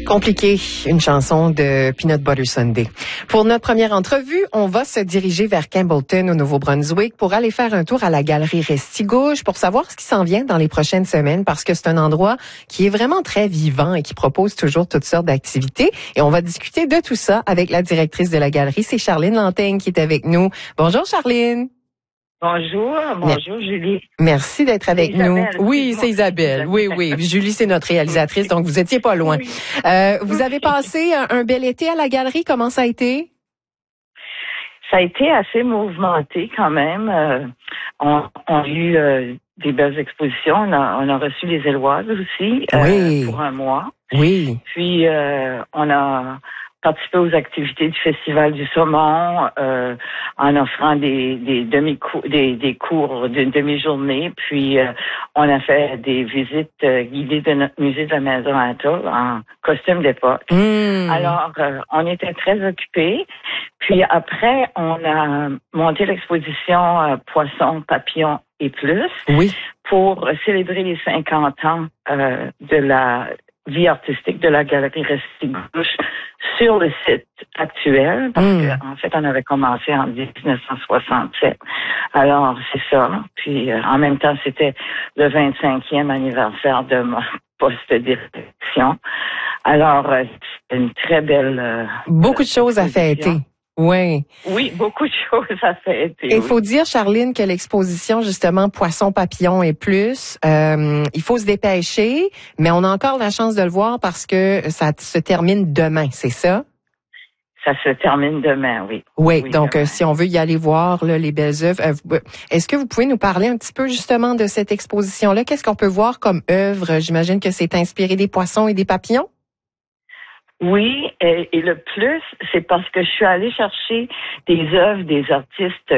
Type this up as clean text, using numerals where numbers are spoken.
Compliqué, une chanson de Peanut Butter Sunday. Pour notre première entrevue, on va se diriger vers Campbellton au Nouveau-Brunswick pour aller faire un tour à la galerie Restigouche pour savoir ce qui s'en vient dans les prochaines semaines parce que c'est un endroit qui est vraiment très vivant et qui propose toujours toutes sortes d'activités. Et on va discuter de tout ça avec la directrice de la galerie, c'est Charline Lanteigne qui est avec nous. Bonjour Charline. Bonjour Julie. Merci d'être avec Isabelle, nous. Oui, c'est Isabelle. Oui. Julie, c'est notre réalisatrice, donc vous étiez pas loin. Oui. Vous avez passé un bel été à la galerie. Comment ça a été? Ça a été assez mouvementé quand même. On a eu des belles expositions. On a reçu les Éloises aussi pour un mois. Oui. Puis on a participé aux activités du Festival du Saumon en offrant des cours d'une demi-journée. Puis on a fait des visites guidées de notre musée de la Maison Atoll en costume d'époque. Alors, on était très occupés. Puis après, on a monté l'exposition Poissons, Papillons et plus pour célébrer les 50 ans de la vie artistique de la galerie Restigouche sur le site actuel, parce qu'en fait, on avait commencé en 1967. Alors, c'est ça. Puis, en même temps, c'était le 25e anniversaire de mon poste de direction. Alors, c'est une très belle... Beaucoup de choses à fêter. Oui. Oui, beaucoup de choses à fêter. Il faut dire, Charline, que l'exposition, justement, Poissons, Papillons et plus, il faut se dépêcher, mais on a encore la chance de le voir parce que ça se termine demain, c'est ça? Ça se termine demain, oui. Oui, donc si on veut y aller voir là, les belles œuvres, est-ce que vous pouvez nous parler un petit peu justement de cette exposition-là? Qu'est-ce qu'on peut voir comme œuvre? J'imagine que c'est inspiré des poissons et des papillons? Oui, et le plus, c'est parce que je suis allée chercher des œuvres des artistes